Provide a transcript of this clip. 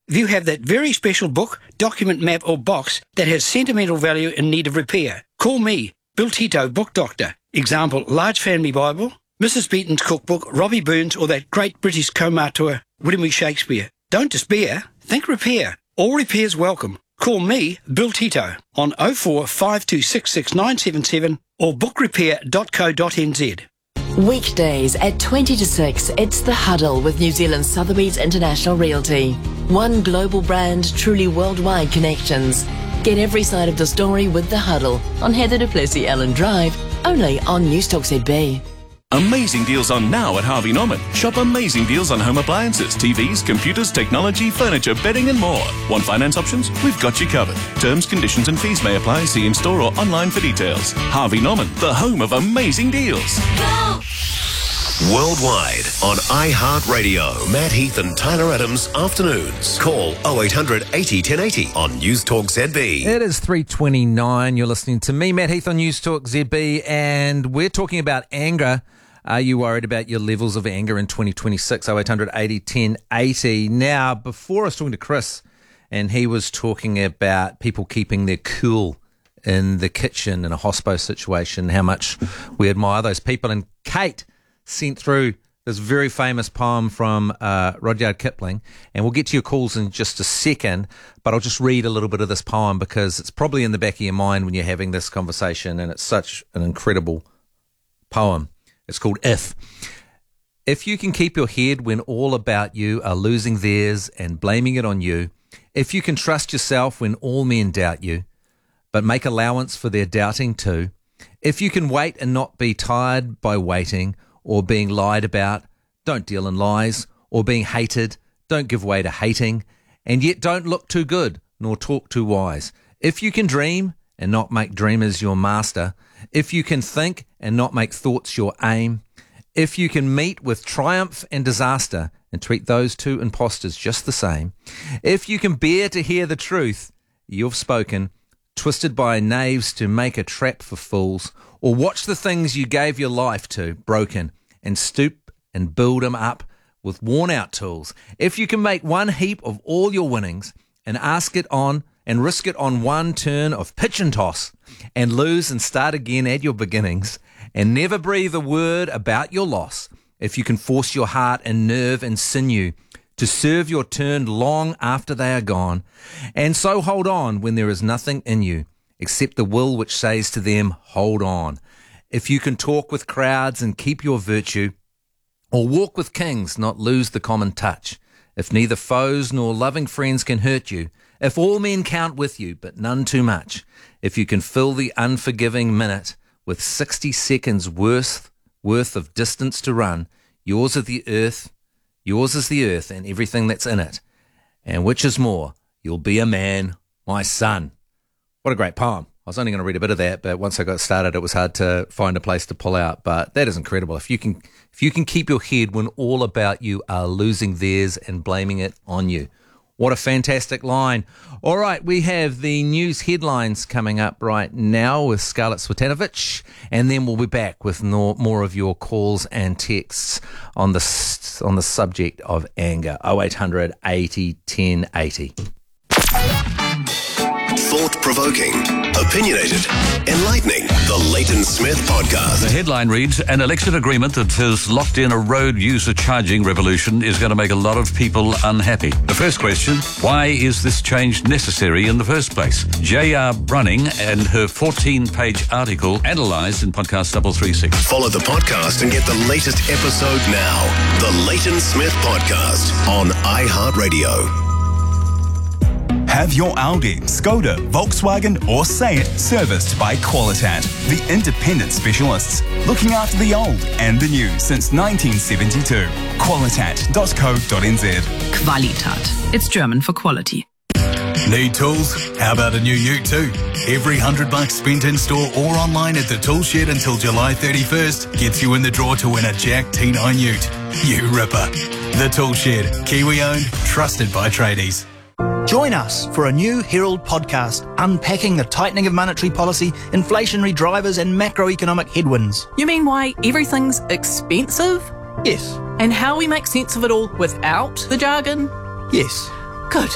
If you have that very special book, document, map or box that has sentimental value in need of repair, call me, Bill Tito, Book Doctor. Example, Large Family Bible, Mrs. Beaton's Cookbook, Robbie Burns or that great British Kaumatua, William E. Shakespeare. Don't despair, think repair. All repairs welcome. Call me, Bill Tito, on 04 5266 977 or bookrepair.co.nz. Weekdays at 20 to 6, it's The Huddle with New Zealand Sotheby's International Realty. One global brand, truly worldwide connections. Get every side of the story with The Huddle on Heather du Plessis Allen Drive, only on Newstalk ZB. Amazing deals on now at Harvey Norman. Shop amazing deals on home appliances, TVs, computers, technology, furniture, bedding and more. Want finance options? We've got you covered. Terms, conditions and fees may apply. See in-store or online for details. Harvey Norman, the home of amazing deals. Go! Worldwide on iHeartRadio. Matt Heath and Tyler Adams afternoons. Call 0800 80 1080 on Newstalk ZB. It is 3:29. You're listening to me, Matt Heath, on Newstalk ZB, and we're talking about anger. Are you worried about your levels of anger in 2026? 0800 80 1080. Now, before I was talking to Chris, and he was talking about people keeping their cool in the kitchen in a hospo situation, how much we admire those people. And Kate sent through this very famous poem from Rudyard Kipling, and we'll get to your calls in just a second, but I'll just read a little bit of this poem because it's probably in the back of your mind when you're having this conversation, and it's such an incredible poem. It's called If. If you can keep your head when all about you are losing theirs and blaming it on you, if you can trust yourself when all men doubt you, but make allowance for their doubting too, if you can wait and not be tired by waiting, or being lied about, don't deal in lies, or being hated, don't give way to hating, and yet don't look too good, nor talk too wise. If you can dream and not make dreamers your master, if you can think and not make thoughts your aim, if you can meet with triumph and disaster and treat those two impostors just the same, if you can bear to hear the truth you've spoken, twisted by knaves to make a trap for fools, or watch the things you gave your life to broken, and stoop and build 'em up with worn-out tools. If you can make one heap of all your winnings and ask it on and risk it on one turn of pitch and toss, and lose and start again at your beginnings, and never breathe a word about your loss, if you can force your heart and nerve and sinew to serve your turn long after they are gone, and so hold on when there is nothing in you except the will which says to them, hold on. If you can talk with crowds and keep your virtue, or walk with kings, not lose the common touch, if neither foes nor loving friends can hurt you, if all men count with you, but none too much, if you can fill the unforgiving minute with 60 seconds worth of distance to run, yours is the earth and everything that's in it. And which is more, you'll be a man, my son. What a great poem. I was only going to read a bit of that, but once I got started, it was hard to find a place to pull out. But that is incredible. If you can keep your head when all about you are losing theirs and blaming it on you. What a fantastic line. All right, we have the news headlines coming up right now with Scarlett Swetanovic, and then we'll be back with more of your calls and texts on the subject of anger. 0800 80 1080. Thought-provoking, opinionated, enlightening. The Leighton Smith Podcast. The headline reads, an election agreement that has locked in a road user charging revolution is going to make a lot of people unhappy. The first question, why is this change necessary in the first place? J.R. Brunning and her 14-page article analysed in Podcast 336. Follow the podcast and get the latest episode now. The Leighton Smith Podcast on iHeartRadio. Have your Audi, Skoda, Volkswagen or Seat serviced by Qualitat, the independent specialists, looking after the old and the new since 1972. Qualitat.co.nz. Qualitat. It's German for quality. Need tools? How about a new ute too? Every $100 spent in store or online at the Tool Shed until July 31st gets you in the draw to win a Jack T9 ute. You ripper. The Tool Shed, Kiwi owned, trusted by tradies. Join us for a new Herald podcast unpacking the tightening of monetary policy, inflationary drivers and macroeconomic headwinds. You mean why everything's expensive? Yes. And how we make sense of it all without the jargon? Yes. Good.